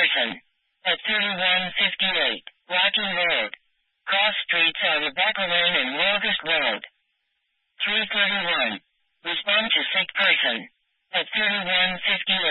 person. At 3158, Rocky Road. Cross streets are Rebecca Lane and Locust Road. 331. Respond to sick person. At 3158.